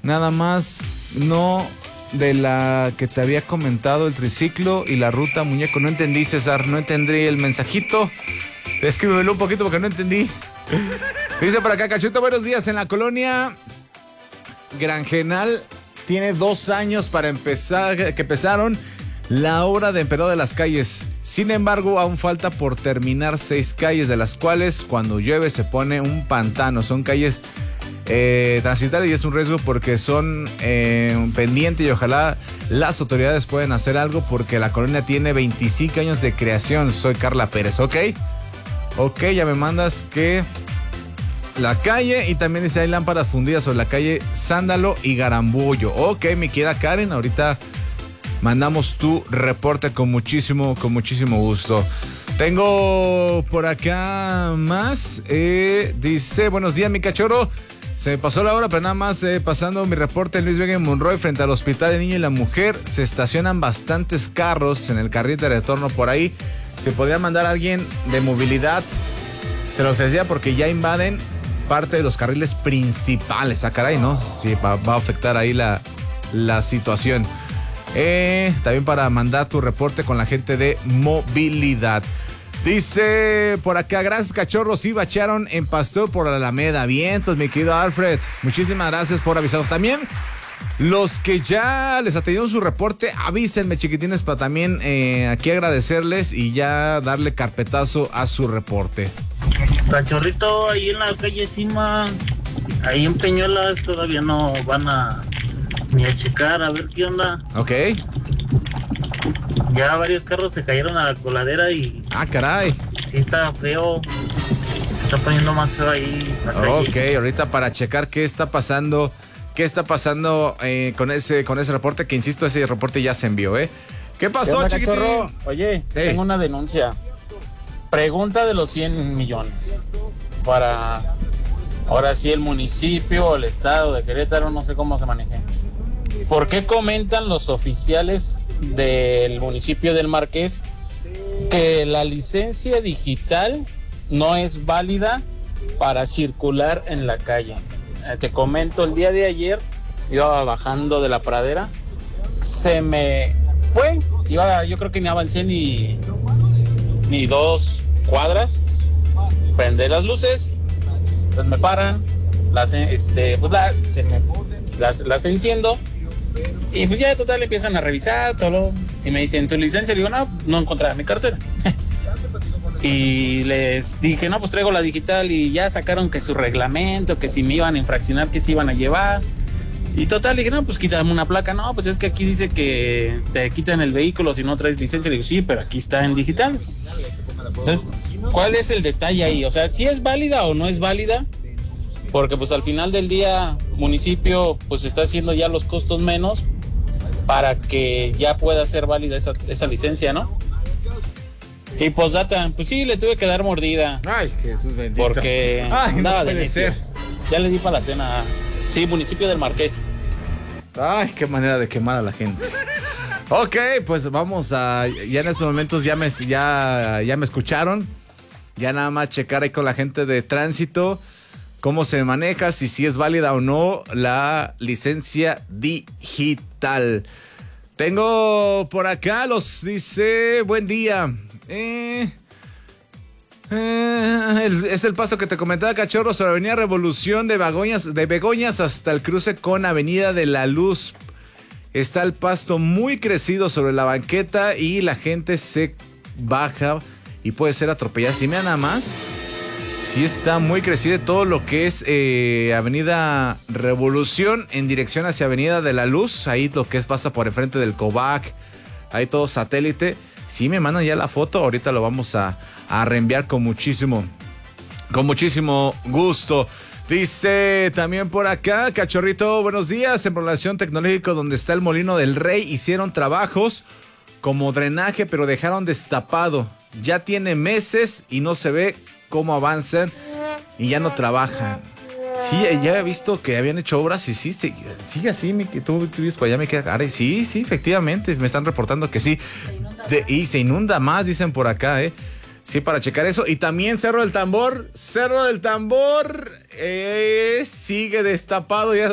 nada más no de la que te había comentado, el triciclo y la ruta, muñeco. No entendí, César, no entendí el mensajito. Escríbemelo un poquito porque no entendí. Dice por acá, Cachito, buenos días. En la colonia Granjenal tiene 2 años para empezar, que empezaron la obra de empedrado de las calles. Sin embargo, aún falta por terminar 6 calles, de las cuales cuando llueve se pone un pantano. Son calles transitar y es un riesgo porque son un pendiente y ojalá las autoridades puedan hacer algo porque la colonia tiene 25 años de creación. Soy Carla Pérez, ¿ok? Ok, ya me mandas que la calle y también dice hay lámparas fundidas sobre la calle Sándalo y Garambullo. Ok, mi querida Karen, ahorita mandamos tu reporte con muchísimo gusto. Tengo por acá más, dice, buenos días mi cachorro. Se me pasó la hora, pero nada más pasando mi reporte en Luis Vega en Monroy, frente al Hospital de Niño y la Mujer. Se estacionan bastantes carros en el carril de retorno por ahí. Se podría mandar a alguien de movilidad. Se los decía porque ya invaden parte de los carriles principales. Ah, caray, ¿no? Sí, va a afectar ahí la situación. También para mandar tu reporte con la gente de movilidad. Dice por acá, gracias cachorros, sí bachearon en Pastor por la Alameda. Vientos, mi querido Alfred. Muchísimas gracias por avisarnos. También los que ya les atendieron su reporte, avísenme, chiquitines, para también aquí agradecerles y ya darle carpetazo a su reporte. Cachorrito, ahí en la calle Cima, ahí en Peñuelas, todavía no van ni a checar, a ver qué onda. Ok. Ya varios carros se cayeron a la coladera y... Ah, caray. Sí está feo. Se está poniendo más feo ahí la calle. Ok, ahorita para checar qué está pasando con ese reporte, que insisto, ese reporte ya se envió, ¿eh? ¿Qué pasó, chiquitín? Cachorro? Oye, tengo una denuncia. Pregunta de los 100 millones. Para, ahora sí, el municipio o el estado de Querétaro, no sé cómo se maneje. ¿Por qué comentan los oficiales del municipio del Marqués que la licencia digital no es válida para circular en la calle? Te comento, el día de ayer iba bajando de la pradera, se me fue, yo creo que ni avancé ni 2 cuadras, prendí las luces, pues me paran, las enciendo. Y pues ya total empiezan a revisar todo y me dicen, ¿tu licencia? Le digo, no encontraba mi cartera. Y les dije, no, pues traigo la digital y ya sacaron que su reglamento, que si me iban a infraccionar, que se iban a llevar. Y total, le dije, no, pues quítame una placa. No, pues es que aquí dice que te quitan el vehículo si no traes licencia. Le digo, sí, pero aquí está en digital. Entonces, ¿cuál es el detalle ahí? O sea, ¿si es válida o no es válida? Porque pues al final del día, municipio pues está haciendo ya los costos menos para que ya pueda ser válida esa licencia, ¿no? Y postdata, pues sí, le tuve que dar mordida. Ay, Jesús bendito. Porque andaba no de necio. Ya le di para la cena. Sí, municipio del Marqués. Ay, qué manera de quemar a la gente. Ok, pues vamos a... Ya en estos momentos ya me escucharon. Ya nada más checar ahí con la gente de tránsito cómo se maneja, si es válida o no la licencia digital. Tengo por acá, dice, buen día. Es el paso que te comentaba, cachorro, sobre Avenida Revolución de Begoñas hasta el cruce con Avenida de la Luz. Está el pasto muy crecido sobre la banqueta y la gente se baja y puede ser atropellada. Si me da nada más, sí está muy crecido todo lo que es Avenida Revolución en dirección hacia Avenida de la Luz. Ahí lo que pasa por enfrente del Covac, ahí todo satélite. Sí me mandan ya la foto, ahorita lo vamos a reenviar con muchísimo gusto. Dice también por acá, cachorrito, buenos días. En Población Tecnológico, donde está el Molino del Rey, hicieron trabajos como drenaje, pero dejaron destapado. Ya tiene meses y no se ve cómo avanzan y ya no trabajan. Sí, ya he visto que habían hecho obras y sí, sigue así, tú vives por allá, me queda. Sí, efectivamente, me están reportando que sí. Y se inunda más, dicen por acá, Sí, para checar eso. Y también Cerro del Tambor sigue destapado. Ya